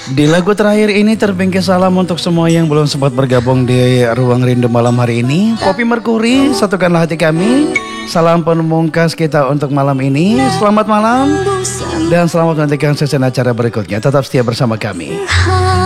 Di lagu terakhir ini terbingkai salam untuk semua yang belum sempat bergabung di Ruang Rindu malam hari ini. Poppy Mercury, satukanlah hati kami. Salam pemungkas kita untuk malam ini. Selamat malam dan selamat menantikan sesi acara berikutnya. Tetap setia bersama kami.